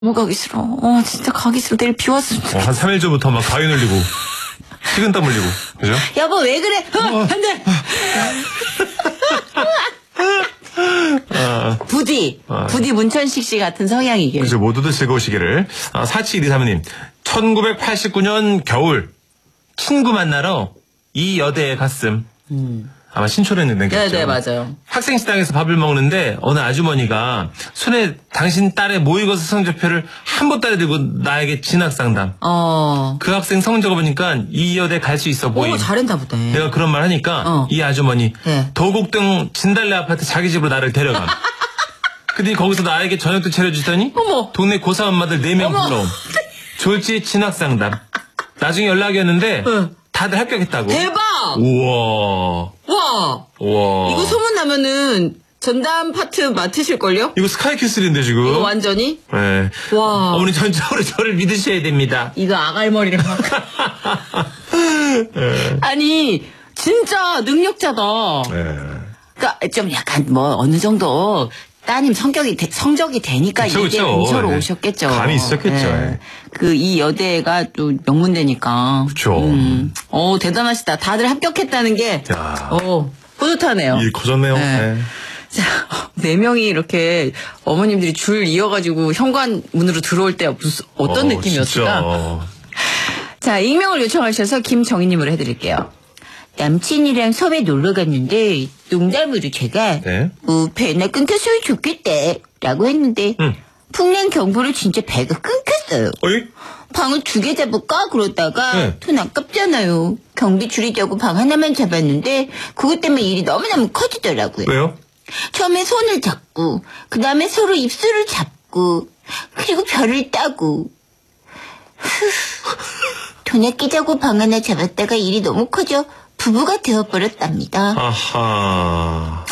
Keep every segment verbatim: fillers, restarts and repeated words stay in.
너무 가기 싫어. 어, 진짜 가기 싫어. 내일 비 왔으면 어, 한 삼 일 전부터 막 가위 눌리고, 식은땀 흘리고, 그죠? 여보, 왜 그래? 어, 안 돼! 아, 부디, 아. 부디 문천식 씨 같은 성향이길. 그죠. 모두들 즐거우시기를. 아, 사칠이삼 님. 천구백팔십구 년 겨울, 친구 만나러 이 여대에 갔음. 음. 아마 신촌에 있는 데겠죠. 네, 네, 맞아요. 학생식당에서 밥을 먹는데 어느 아주머니가 손에 당신 딸의 모의고사 성적표를 한 보따리 들고 나에게 진학상담. 어. 그 학생 성적을 보니까 이 여대 갈 수 있어 보임. 오, 잘했나 보다. 내가 그런 말 하니까 어. 이 아주머니 네. 도곡동 진달래 아파트 자기 집으로 나를 데려감. 근데 거기서 나에게 저녁도 차려주더니 어머. 동네 고삼 엄마들 네 명 어머. 불러옴. 졸지 진학상담. 나중에 연락이 왔는데 응. 다들 합격했다고. 대박! 우와. 와! 우와. 이거 소문 나면은 전담 파트 맡으실걸요? 이거 스카이캐슬인데 지금. 이거 완전히? 네. 와. 어머니 전적으로 저를 믿으셔야 됩니다. 이거 아갈머리를 막. 네. 아니, 진짜 능력자다. 네. 그러니까 좀 약간 뭐 어느 정도 따님 성격이 되, 성적이 되니까 그쵸, 이게 그쵸. 근처로 네. 오셨겠죠. 감이 있었겠죠. 네. 그 이 여대가 또 명문대니까. 그쵸. 음. 어 대단하시다. 다들 합격했다는 게. 야. 어 뿌듯하네요. 일이 커졌네요. 네. 네. 자, 네 명이 이렇게 어머님들이 줄 이어가지고 현관문으로 들어올 때 무슨 어떤 어, 느낌이었을까? 진짜. 자, 익명을 요청하셔서 김정희님으로 해드릴게요. 남친이랑 섬에 놀러 갔는데 농담으로 제가 네. 어, 배나 끊겼으면 좋겠다 라고 했는데 응. 풍랑 경보로 진짜 배가 끊겼어요. 어이? 방을 두 개 잡을까 그러다가 네. 돈 아깝잖아요. 경비 줄이자고 방 하나만 잡았는데 그것 때문에 일이 너무너무 커지더라고요. 왜요? 처음에 손을 잡고 그 다음에 서로 입술을 잡고 그리고 별을 따고 돈 아끼자고 방 하나 잡았다가 일이 너무 커져 부부가 되어버렸답니다. 아하.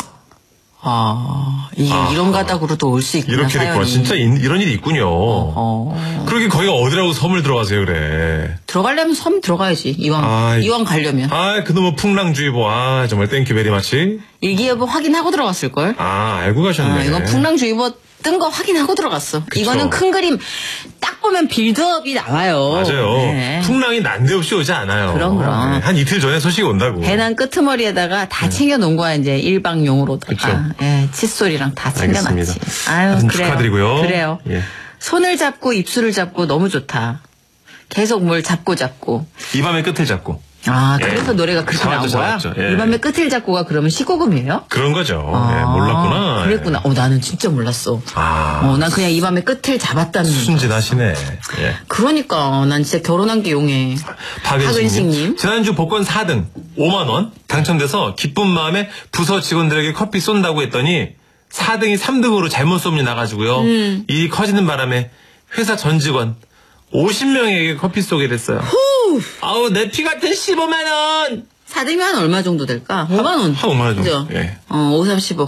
아, 이게 아하. 이런 가닥으로도 올 수 있구나. 이렇게 됐구나. 사연이. 진짜 이, 이런 일이 있군요. 어. 그러게 거기가 어디라고 섬을 들어가세요, 그래. 들어가려면 섬 들어가야지. 이왕 아이. 이왕 가려면. 아, 그놈의 풍랑주의보. 아, 정말 땡큐 베리 마치. 일기예보 확인하고 들어갔을 걸. 아, 알고 가셨네. 아, 이건 풍랑주의보 뜬 거 확인하고 들어갔어. 그쵸. 이거는 큰 그림 딱 보면 빌드업이 나와요. 맞아요. 네. 풍랑이 난데없이 오지 않아요. 그럼, 그럼. 네, 한 이틀 전에 소식이 온다고. 배낭 끄트머리에다가 다 챙겨 놓은 거야, 이제 일방용으로다가. 그쵸. 예, 칫솔이랑 다 챙겨놨지. 알겠습니다. 아유, 하여튼 그래요. 축하드리고요. 그래요. 예. 손을 잡고 입술을 잡고 너무 좋다. 계속 뭘 잡고 잡고. 이 밤의 끝을 잡고. 아, 예. 그래서 노래가 그렇게 잡았죠, 나온 거야? 잡았죠. 예. 이 밤의 끝을 잡고가 그러면 십오금이에요? 그런 거죠. 아, 예, 몰랐구나. 그랬구나. 어, 나는 진짜 몰랐어. 아. 어, 난 그냥 이 밤의 끝을 잡았다는. 순진하시네. 예. 그러니까, 난 진짜 결혼한 게 용해. 박은식님. 박은식님. 지난주 복권 사 등 오만 원 당첨돼서 기쁜 마음에 부서 직원들에게 커피 쏜다고 했더니 사 등이 삼 등으로 잘못 쏘문이 나가지고요. 음. 일이 커지는 바람에 회사 전 직원 오십 명에게 커피 쏘게 됐어요. 후! 아우, 내 피 같은 십오만 원! 사 등이면 얼마 정도 될까? 오만 원. 한 오만 원 정도. 그죠? 예. 어, 오, 삼, 십오.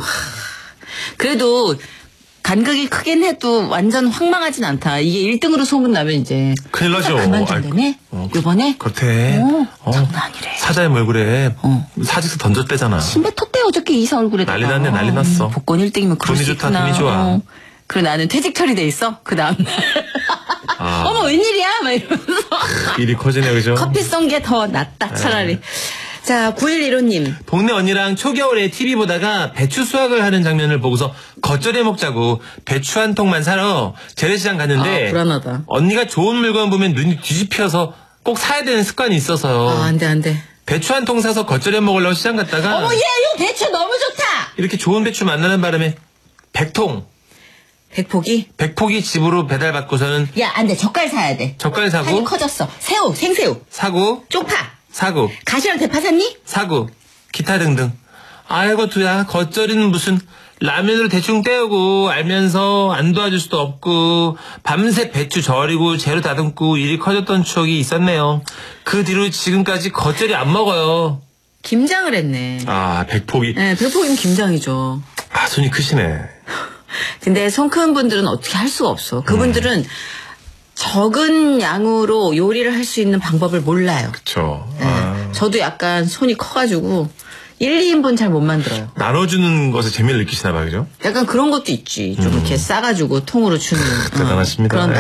그래도 간극이 크긴 해도 완전 황망하진 않다. 이게 일 등으로 소문나면 이제. 큰일 나죠. 그만둔다네? 어, 요번에? 그렇대. 어, 어, 장난 아니래. 사자의 얼굴에 어. 사직서 던졌대잖아. 신발 텄대 어저께 이사 얼굴에. 난리 났네, 난리 났어. 복권 일 등이면 그럴 돈이 수 좋다, 있구나. 돈이 좋아. 어. 그리고 나는 퇴직 처리돼 있어. 그 다음 날. 아. 어머 웬일이야? 막 이러면서. 일이 커지네, 그죠? 커피 쏜 게 더 낫다 차라리. 자, 구일일오님. 동네 언니랑 초겨울에 티비 보다가 배추 수확을 하는 장면을 보고서 겉절이 먹자고 배추 한 통만 사러 재래시장 갔는데 아, 불안하다. 언니가 좋은 물건 보면 눈이 뒤집혀서 꼭 사야 되는 습관이 있어서요. 아, 안 돼, 안 돼. 배추 한 통 사서 겉절이 먹으려고 시장 갔다가 어머, 얘, 요 배추 너무 좋다! 이렇게 좋은 배추 만나는 바람에 백 통, 백포기? 백 포기 집으로 배달받고서는 야, 안 돼. 젓갈 사야 돼. 젓갈 사고 한입 커졌어. 새우, 생새우, 사고 쪽파, 사고 가시랑 대파 샀니? 사고 기타 등등. 아이고 두야, 겉절이는 무슨 라면으로 대충 때우고 알면서 안 도와줄 수도 없고 밤새 배추 절이고 재료 다듬고 일이 커졌던 추억이 있었네요. 그 뒤로 지금까지 겉절이 안 먹어요. 김장을 했네. 아, 백포기. 네, 백포기면 김장이죠. 아, 손이 크시네. 근데 손 큰 분들은 어떻게 할 수가 없어. 그분들은 음. 적은 양으로 요리를 할 수 있는 방법을 몰라요. 그쵸. 네. 아. 저도 약간 손이 커가지고 일, 이 인분 잘 못 만들어요. 나눠주는 것에 재미를 느끼시나 봐요, 그죠? 약간 그런 것도 있지. 좀 이렇게 싸가지고 통으로 주는. 대단하십니다. 어, 그런